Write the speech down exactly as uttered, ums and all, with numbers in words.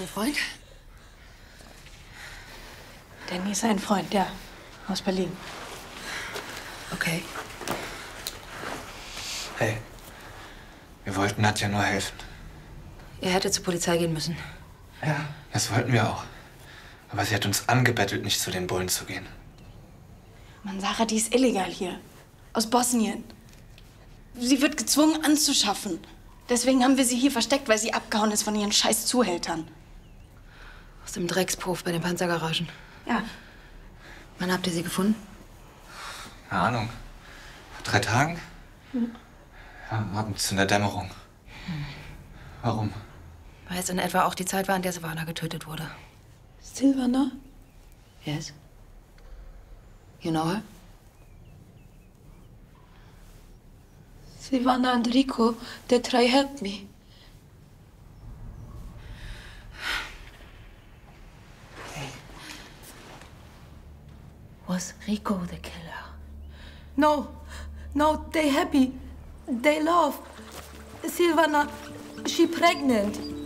Ihr Freund? Danny ist ein Freund, ja. Aus Berlin. Okay. Hey, wir wollten Nadja nur helfen. Ihr hättet zur Polizei gehen müssen. Ja, das wollten wir auch. Aber sie hat uns angebettelt, nicht zu den Bullen zu gehen. Mann, Sarah, die ist illegal hier. Aus Bosnien. Sie wird gezwungen anzuschaffen. Deswegen haben wir sie hier versteckt, weil sie abgehauen ist von ihren scheiß Zuhältern. Aus dem Dreckspuff bei den Panzergaragen. Ja. Wann habt ihr sie gefunden? Keine Ahnung. Vor drei Tagen? Hm. Ja, abends in der Dämmerung. Hm. Warum? Weil es in etwa auch die Zeit war, in der Silvana getötet wurde. Silvana? Yes. You know her? Silvana and Rico, they try help me. Was Rico the killer? No, no, they happy. They love. Silvana, she pregnant.